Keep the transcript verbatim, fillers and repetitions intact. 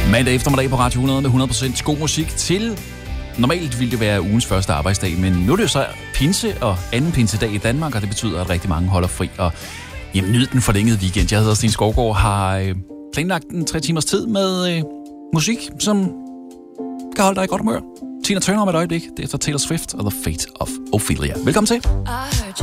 Mandag eftermiddag på Radio hundrede med hundrede procent god musik til. Normalt ville det være ugens første arbejdsdag, men nu er det jo så pinse og anden pinsedag i Danmark, og det betyder, at rigtig mange holder fri og jamen, nyder den forlængede weekend. Jeg hedder Sten Skovgaard, har øh, planlagt en tre timers tid med øh, musik, som kan holde dig i godt humør. Tina Turner om et øjeblik, det er efter Taylor Swift og The Fate of Ophelia. Velkommen til.